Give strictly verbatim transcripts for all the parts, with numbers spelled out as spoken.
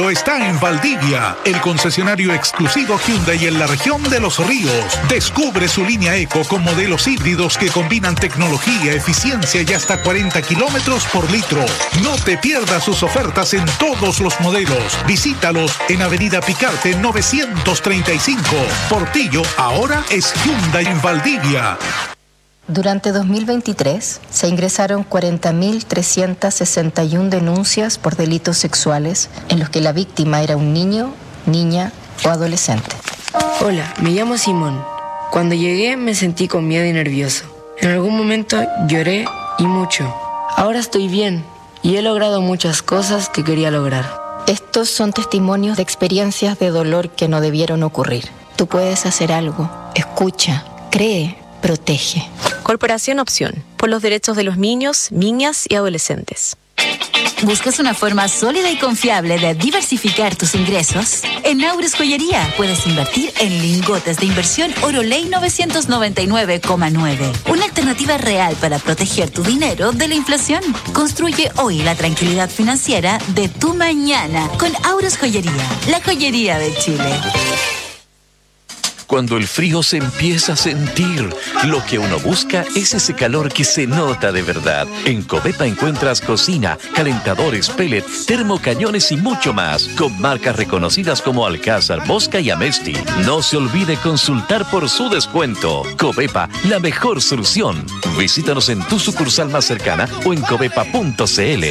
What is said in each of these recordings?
Está en Valdivia, el concesionario exclusivo Hyundai en la región de Los Ríos. Descubre su línea Eco con modelos híbridos que combinan tecnología, eficiencia y hasta cuarenta kilómetros por litro. No te pierdas sus ofertas en todos los modelos. Visítalos en Avenida Picarte novecientos treinta y cinco. Portillo ahora es Hyundai en Valdivia. Durante dos mil veintitrés se ingresaron cuarenta mil trescientas sesenta y una denuncias por delitos sexuales en los que la víctima era un niño, niña o adolescente. Hola, me llamo Simón. Cuando llegué me sentí con miedo y nervioso. En algún momento lloré y mucho. Ahora estoy bien y he logrado muchas cosas que quería lograr. Estos son testimonios de experiencias de dolor que no debieron ocurrir. Tú puedes hacer algo. Escucha, cree, protege. Corporación Opción, por los derechos de los niños, niñas y adolescentes. ¿Buscas una forma sólida y confiable de diversificar tus ingresos? En Aures Joyería puedes invertir en lingotes de inversión Oroley novecientos noventa y nueve coma nueve. Una alternativa real para proteger tu dinero de la inflación. Construye hoy la tranquilidad financiera de tu mañana con Aures Joyería, la joyería de Chile. Cuando el frío se empieza a sentir, lo que uno busca es ese calor que se nota de verdad. En Covepa encuentras cocina, calentadores, pellet, termocañones y mucho más, con marcas reconocidas como Alcázar, Bosca y Amesti. No se olvide consultar por su descuento. Covepa, la mejor solución. Visítanos en tu sucursal más cercana o en covepa punto cl.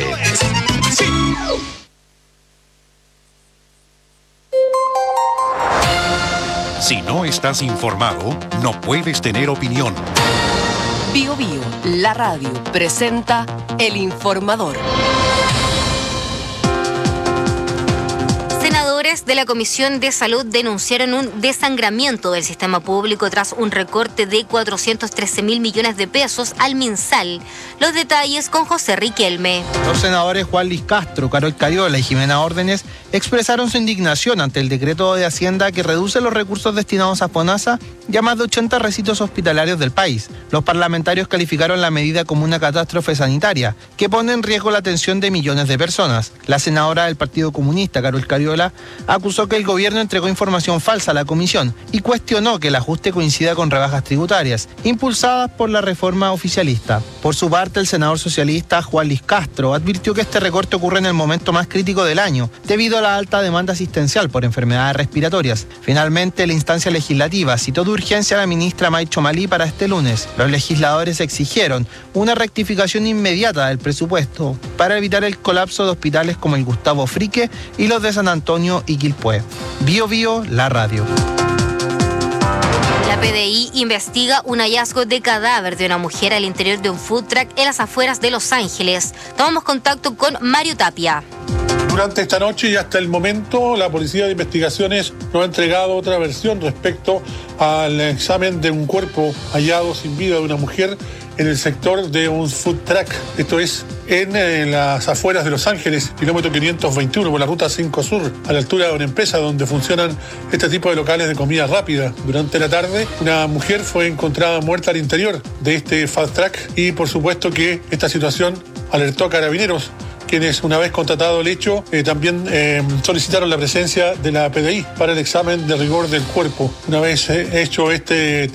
Si no estás informado, no puedes tener opinión. Bio Bio, la radio, presenta El Informador. Senadores de la Comisión de Salud denunciaron un desangramiento del sistema público tras un recorte de cuatrocientos trece mil millones de pesos al MinSal. Los detalles con José Riquelme. Los senadores Juan Luis Castro, Carol Cariola y Jimena Órdenes expresaron su indignación ante el decreto de Hacienda que reduce los recursos destinados a FONASA y a más de ochenta recintos hospitalarios del país. Los parlamentarios calificaron la medida como una catástrofe sanitaria que pone en riesgo la atención de millones de personas. La senadora del Partido Comunista, Carol Cariola, acusó que el gobierno entregó información falsa a la comisión y cuestionó que el ajuste coincida con rebajas tributarias impulsadas por la reforma oficialista. Por su parte, el senador socialista Juan Luis Castro advirtió que este recorte ocurre en el momento más crítico del año, debido a la alta demanda asistencial por enfermedades respiratorias. Finalmente, la instancia legislativa citó de urgencia a la ministra Maicho Malí para este lunes. Los legisladores exigieron una rectificación inmediata del presupuesto para evitar el colapso de hospitales como el Gustavo Frique y los de San Antonio y Quilpué. Bio Bio, la radio. La P D I investiga un hallazgo de cadáver de una mujer al interior de un food truck en las afueras de Los Ángeles. Tomamos contacto con Mario Tapia. Durante esta noche y hasta el momento, la Policía de Investigaciones nos ha entregado otra versión respecto al examen de un cuerpo hallado sin vida de una mujer en el sector de un food truck. Esto es en, en las afueras de Los Ángeles, kilómetro quinientos veintiuno, por la ruta cinco Sur, a la altura de una empresa donde funcionan este tipo de locales de comida rápida. Durante la tarde, una mujer fue encontrada muerta al interior de este food truck y por supuesto que esta situación alertó a Carabineros, quienes una vez constatado el hecho eh, también eh, solicitaron la presencia de la P D I para el examen de rigor del cuerpo. Una vez eh, hecho este